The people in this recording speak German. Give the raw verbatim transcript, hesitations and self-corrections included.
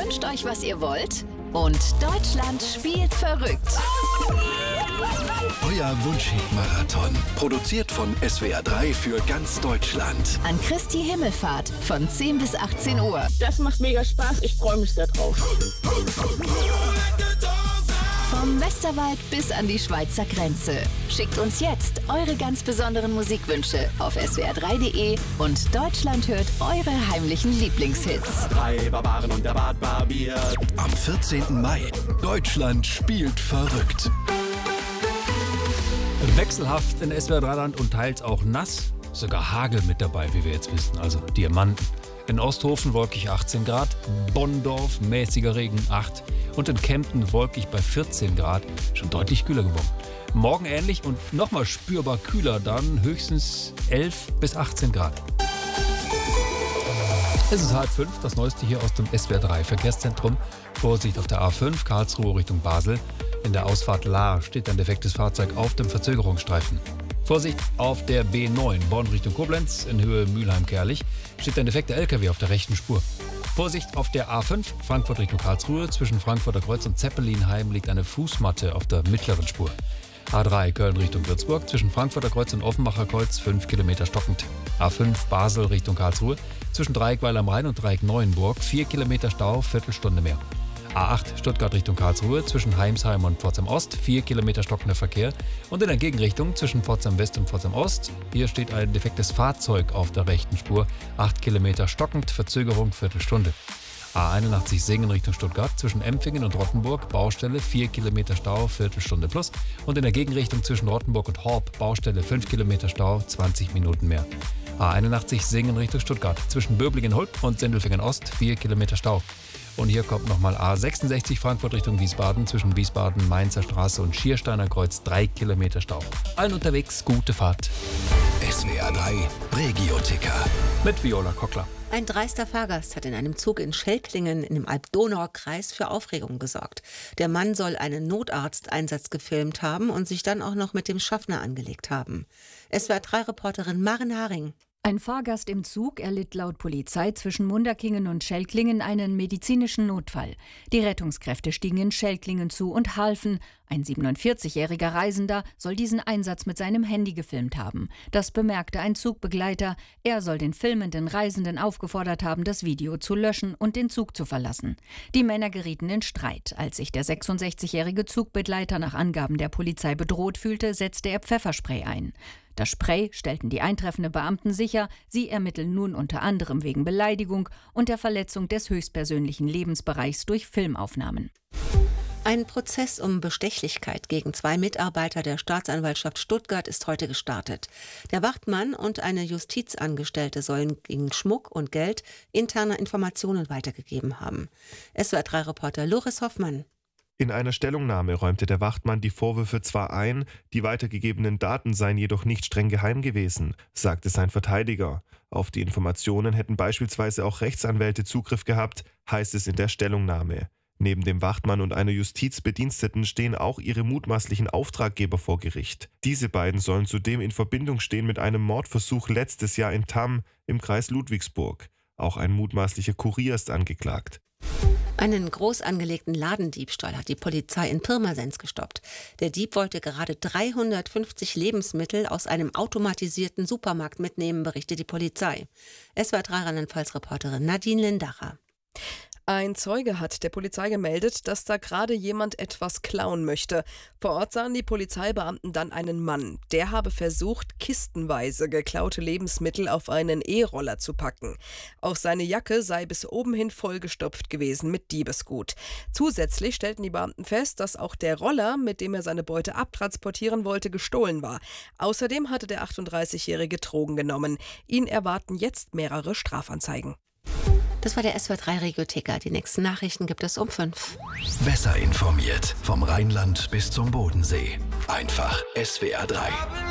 Wünscht euch, was ihr wollt und Deutschland spielt verrückt. Euer Wunschhit-Marathon. Produziert von S W R drei für ganz Deutschland. An Christi Himmelfahrt von zehn bis achtzehn Uhr. Das macht mega Spaß. Ich freue mich da drauf. Vom Westerwald bis an die Schweizer Grenze. Schickt uns jetzt eure ganz besonderen Musikwünsche auf S W R drei punkt de und Deutschland hört eure heimlichen Lieblingshits. Drei Barbaren und der Bart barbiert. Am vierzehnten Mai. Deutschland spielt verrückt. Wechselhaft in S W R drei Land und teils auch nass. Sogar Hagel mit dabei, wie wir jetzt wissen. Also Diamanten. In Osthofen wolkig achtzehn Grad, Bonndorf mäßiger Regen acht und in Kempten wolkig bei vierzehn Grad, schon deutlich kühler geworden. Morgen ähnlich und nochmal spürbar kühler, dann höchstens elf bis achtzehn Grad. Es ist halb fünf, das Neueste hier aus dem S W R drei Verkehrszentrum. Vorsicht auf der A fünf, Karlsruhe Richtung Basel. In der Ausfahrt Lahr steht ein defektes Fahrzeug auf dem Verzögerungsstreifen. Vorsicht auf der B neun, Bonn Richtung Koblenz, in Höhe Mülheim-Kerlich, steht ein defekter L K W auf der rechten Spur. Vorsicht auf der A fünf, Frankfurt Richtung Karlsruhe, zwischen Frankfurter Kreuz und Zeppelinheim liegt eine Fußmatte auf der mittleren Spur. A drei, Köln Richtung Würzburg, zwischen Frankfurter Kreuz und Offenbacher Kreuz, fünf Kilometer stockend. A fünf, Basel Richtung Karlsruhe, zwischen Dreieckweil am Rhein und Dreieck Neuenburg, vier Kilometer Stau, Viertelstunde mehr. A acht, Stuttgart Richtung Karlsruhe, zwischen Heimsheim und Pforzheim Ost, vier Kilometer stockender Verkehr. Und in der Gegenrichtung zwischen Pforzheim West und Pforzheim Ost, hier steht ein defektes Fahrzeug auf der rechten Spur, acht Kilometer stockend, Verzögerung, Viertelstunde. A einundachtzig Singen Richtung Stuttgart, zwischen Empfingen und Rottenburg, Baustelle, vier Kilometer Stau, Viertelstunde plus. Und in der Gegenrichtung zwischen Rottenburg und Horb, Baustelle, fünf Kilometer Stau, zwanzig Minuten mehr. A einundachtzig Singen Richtung Stuttgart, zwischen Böblingen-Holb und Sindelfingen Ost, vier Kilometer Stau. Und hier kommt nochmal A sechsundsechzig Frankfurt Richtung Wiesbaden, zwischen Wiesbaden, Mainzer Straße und Schiersteiner Kreuz, drei Kilometer Stau. Allen unterwegs, gute Fahrt. S W R drei Regio-Ticker. Mit Viola Kockler. Ein dreister Fahrgast hat in einem Zug in Schelklingen im Alb-Donau-Kreis für Aufregung gesorgt. Der Mann soll einen Notarzteinsatz gefilmt haben und sich dann auch noch mit dem Schaffner angelegt haben. S W R drei Reporterin Maren Haring. Ein Fahrgast im Zug erlitt laut Polizei zwischen Munderkingen und Schelklingen einen medizinischen Notfall. Die Rettungskräfte stiegen in Schelklingen zu und halfen. Ein siebenundvierzigjähriger Reisender soll diesen Einsatz mit seinem Handy gefilmt haben. Das bemerkte ein Zugbegleiter. Er soll den filmenden Reisenden aufgefordert haben, das Video zu löschen und den Zug zu verlassen. Die Männer gerieten in Streit. Als sich der sechsundsechzigjährige Zugbegleiter nach Angaben der Polizei bedroht fühlte, setzte er Pfefferspray ein. Das Spray stellten die eintreffenden Beamten sicher. Sie ermitteln nun unter anderem wegen Beleidigung und der Verletzung des höchstpersönlichen Lebensbereichs durch Filmaufnahmen. Ein Prozess um Bestechlichkeit gegen zwei Mitarbeiter der Staatsanwaltschaft Stuttgart ist heute gestartet. Der Wachtmann und eine Justizangestellte sollen gegen Schmuck und Geld interne Informationen weitergegeben haben. S W R drei Reporter Loris Hoffmann. In einer Stellungnahme räumte der Wachtmann die Vorwürfe zwar ein, die weitergegebenen Daten seien jedoch nicht streng geheim gewesen, sagte sein Verteidiger. Auf die Informationen hätten beispielsweise auch Rechtsanwälte Zugriff gehabt, heißt es in der Stellungnahme. Neben dem Wachtmann und einer Justizbediensteten stehen auch ihre mutmaßlichen Auftraggeber vor Gericht. Diese beiden sollen zudem in Verbindung stehen mit einem Mordversuch letztes Jahr in Tamm im Kreis Ludwigsburg. Auch ein mutmaßlicher Kurier ist angeklagt. Einen groß angelegten Ladendiebstahl hat die Polizei in Pirmasens gestoppt. Der Dieb wollte gerade dreihundertfünfzig Lebensmittel aus einem automatisierten Supermarkt mitnehmen, berichtet die Polizei. S W R drei Rheinland-Pfalz-Reporterin Nadine Lindacher. Ein Zeuge hat der Polizei gemeldet, dass da gerade jemand etwas klauen möchte. Vor Ort sahen die Polizeibeamten dann einen Mann. Der habe versucht, kistenweise geklaute Lebensmittel auf einen E-Roller zu packen. Auch seine Jacke sei bis oben hin vollgestopft gewesen mit Diebesgut. Zusätzlich stellten die Beamten fest, dass auch der Roller, mit dem er seine Beute abtransportieren wollte, gestohlen war. Außerdem hatte der achtunddreißigjährige Drogen genommen. Ihn erwarten jetzt mehrere Strafanzeigen. Das war der S W R drei Regio-Ticker. Die nächsten Nachrichten gibt es um fünf. Besser informiert vom Rheinland bis zum Bodensee. Einfach S W R drei.